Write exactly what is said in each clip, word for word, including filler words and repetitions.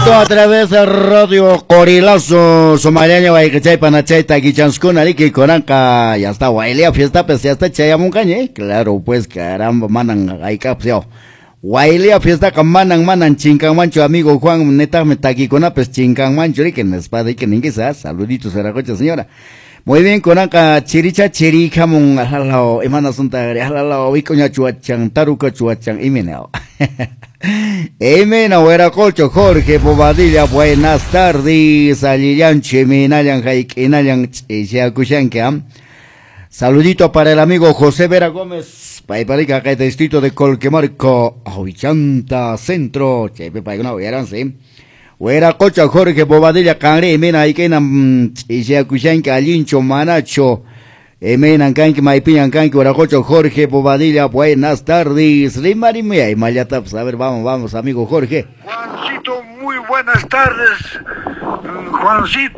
Saludito a través de Radio Corilazo, Somaliaña, Guaycachay, Panachay, Taquichanscun, Ariki, Coranca, ya está, Guailea, fiesta, pues ya está Chayamuncañe, claro, pues caramba, manan, hay capsio. Guailea, fiesta, con manan, manan, chincan mancho, amigo Juan, neta, me taquicona, pues chincan mancho, y que en la espada y que en inglés, saluditos, Saracocha, señora. Muy bien, Coranca, chiricha, chirica, mon, alalao, emana sunta, alalao, vicoña chuachang, taruca chuachang, imenao. Emena, huera colcho, Jorge Bobadilla, buenas tardes, Alilian, Cheminayan, Jaikinayan, Chiacuchanqueam. Saludito para el amigo José Vera Gómez, Paiparica, acá distrito de Colquemarco, Avichanta, Centro, Chepe Paigona, vieron, sí. Huera colcho, Jorge Bobadilla, Cangre, Emena, Aikenam, Chiacuchanque, Alincho, Manacho. Emenan canque, Maipiñan canque, Oracocho, Jorge Bobadilla, buenas tardes. Rimarimea y Mayatap, a ver, vamos, vamos, amigo Jorge. Juancito, muy buenas tardes. Juancito.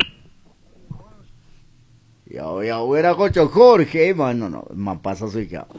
Ya, ya, Oracocho, Jorge, man, no, no, man, pasa su hija.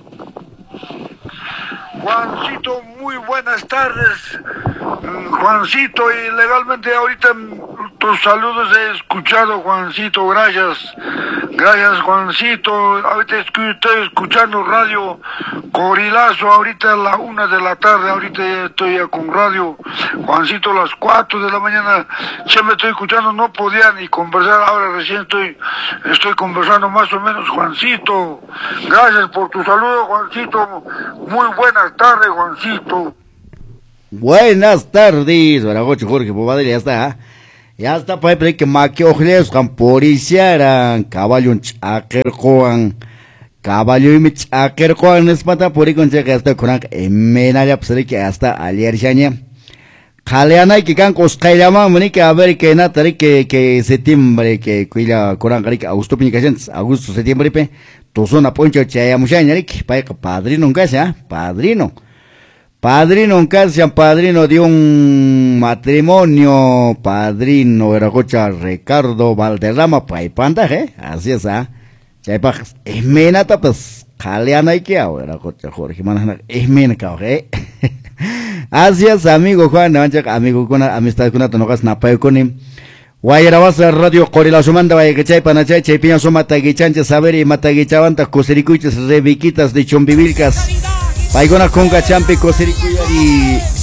Juancito, muy buenas tardes. Juancito, y legalmente ahorita tus saludos he escuchado, Juancito, gracias. Gracias, Juancito. Ahorita estoy escuchando Radio Corilazo, ahorita a la una de la tarde, ahorita ya estoy ya con Radio Juancito a las cuatro de la mañana, ya me estoy escuchando, no podía ni conversar, ahora recién estoy, estoy conversando más o menos, Juancito. Gracias por tu saludo, Juancito. Muy buenas tardes, Juancito. Buenas tardes, Oracocho, Jorge Bobadilla, ya está, ya está, para que maquiojles, camporiciaran, caballo chaquercoan, caballo y chaquercoan, espata, por ahí con checa, hasta con emena, ya pues que hasta ayer ya. Jaleana y que can coscailama, que a ver que nada, que que septiembre, que cuida coran, que agosto piñicachens, agosto, septiembre, pe, tu zona poncho chayamuchaña, que para padrino en casa, padrino. Padrino en casa, padrino de un matrimonio, padrino Veracocha Ricardo Valderrama, paipanda, ¿eh? Así es, ¿ah? Chaipa, es menata, pues, jaleana y que ahora, Veracocha Jorge, manana, es menata, ¿eh? Así es, amigo Juan, amigo con amistad con Atonogas Napayo con him. Guayarabasa Radio Corilazo manda vaya que chay panachay, chay piña son mataguichanches, saber y mataguichavanta, cosericuiches, rebiquitas de chombivilcas. Paigona conga champi cosericuya y